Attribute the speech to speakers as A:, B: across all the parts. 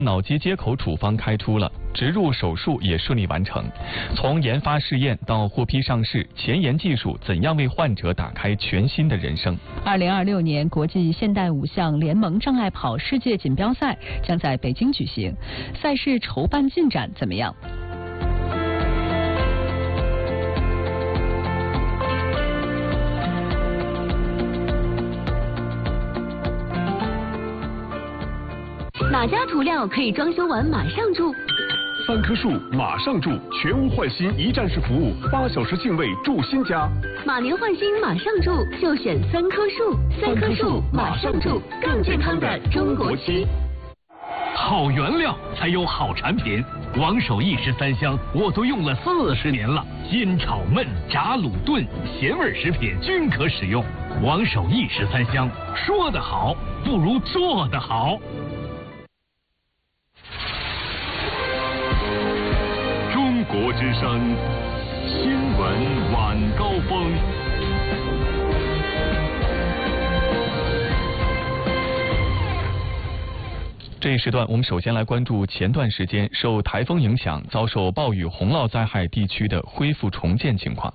A: 脑机接口处方开出了，植入手术也顺利完成。从研发试验到获批上市，前沿技术怎样为患者打开全新的人生
B: ？2026年国际现代五项联盟障碍跑世界锦标赛将在北京举行，赛事筹办进展怎么样？
C: 哪家涂料可以装修完马上住
D: ？3棵树马上住，全屋换新一站式服务，8小时净位住新家。
C: 马年换新马上住，就选3棵树，3棵树马上住，更健康的中国漆。
E: 好原料才有好产品，王守义13香我都用了40年了，煎炒焖炸卤炖咸味食品均可使用。王守义13香，说得好不如做得好。
D: 中国之声新闻晚高峰。
A: 这一时段，我们首先来关注前段时间受台风影响遭受暴雨洪涝灾害地区的恢复重建情况。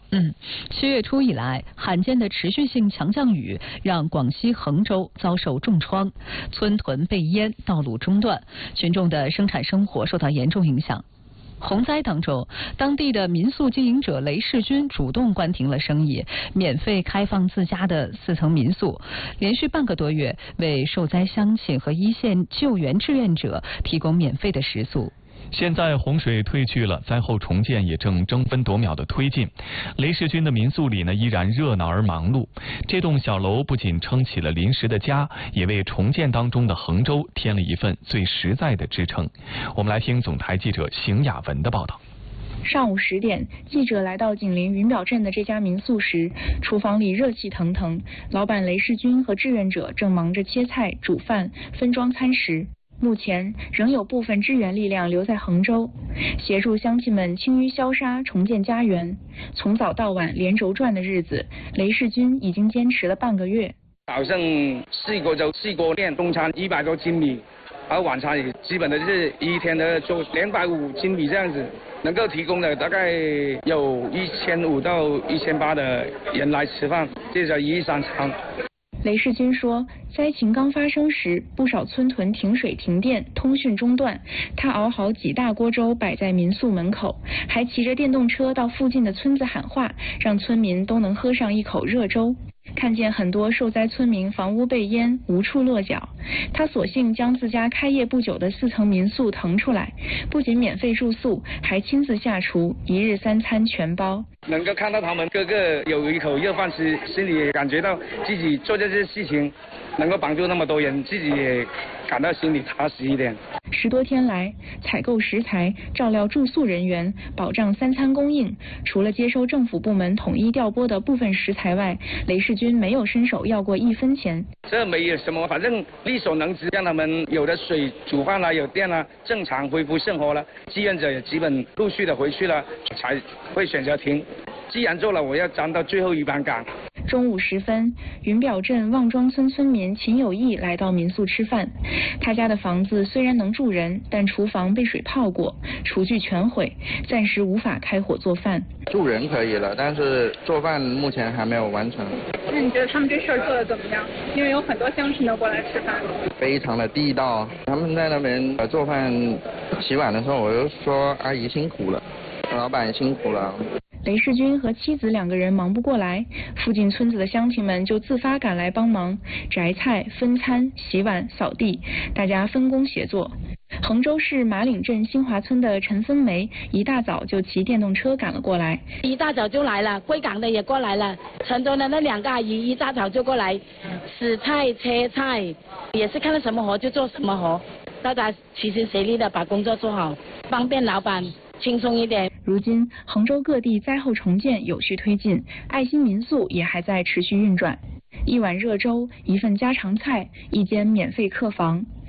B: 7月初以来，罕见的持续性强降雨让广西衡州遭受重创，村屯被淹，道路中断，群众的生产生活受到严重影响。洪灾当中，当地的民宿经营者雷世军主动关停了生意，免费开放自家的4层民宿，连续半个多月为受灾乡亲和一线救援志愿者提供免费的食宿。
A: 现在洪水退去了，灾后重建也正争分夺秒地推进。雷世军的民宿里呢，依然热闹而忙碌。这栋小楼不仅撑起了临时的家，也为重建当中的衡州添了一份最实在的支撑。我们来听总台记者邢雅文的报道。
F: 上午10点，记者来到紧邻云表镇的这家民宿时，厨房里热气腾腾，老板雷世军和志愿者正忙着切菜、煮饭、分装餐食。目前仍有部分支援力量留在衡州，协助乡亲们清淤消杀，重建家园。从早到晚连轴转的日子，雷世军已经坚持了半个月。
G: 早上4锅粥4锅面，中餐100多斤米，而晚餐也基本的就是一天的做250斤米这样子，能够提供的大概有1500到1800的人来吃饭，这叫1日3餐。
F: 雷世军说，灾情刚发生时，不少村屯停水停电，通讯中断。他熬好几大锅粥摆在民宿门口，还骑着电动车到附近的村子喊话，让村民都能喝上一口热粥。看见很多受灾村民房屋被淹，无处落脚，他索性将自家开业不久的4层民宿腾出来，不仅免费住宿，还亲自下厨，1日3餐全包。
G: 能够看到他们个个有一口热饭吃，心里也感觉到自己做这些事情能够帮助那么多人，自己也感到心里踏实一点。
F: 10多天来，采购食材、照料住宿人员、保障3餐供应，除了接收政府部门统一调拨的部分食材外，雷世军没有伸手要过1分钱。
G: 这没有什么，反正力所能及，让他们有了水煮饭了，有电了，正常恢复生活了。志愿者也基本陆续的回去了，才会选择停。既然做了，我要站到最后一班岗。
F: 中午时分，云表镇望庄村村民秦有义来到民宿吃饭。他家的房子虽然能住人，但厨房被水泡过，厨具全毁，暂时无法开火做饭。
H: 住人可以了，但是做饭目前还没有完成。
I: 那你觉得他们这事儿做得怎么样？因为有很多乡亲都过来吃饭。
H: 非常的地道，他们在那边做饭、洗碗的时候，我就说阿姨辛苦了，老板辛苦了。
F: 雷世军和妻子2个人忙不过来，附近村子的乡亲们就自发赶来帮忙，摘菜、分餐、洗碗、扫地，大家分工协作。衡州市马岭镇新华村的陈芬梅一大早就骑电动车赶了过来，
J: 一大早就来了，贵港的也过来了，成都的那2个阿姨一大早就过来洗菜、切菜，也是看到什么活就做什么活，大家齐心协力的把工作做好，方便老板轻松一点。
F: 如今衡州各地灾后重建有序推进，爱心民宿也还在持续运转。1碗热粥，1份家常菜，1间免费客房。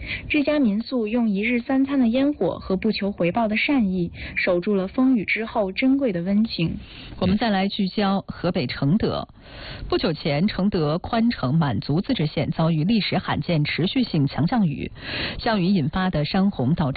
F: 这家民宿用1日3餐的烟火和不求回报的善意，守住了风雨之后珍贵的温情。
B: 我们再来聚焦河北承德。不久前，承德宽城满族自治县遭遇历史罕见持续性强降雨，降雨引发的山洪导致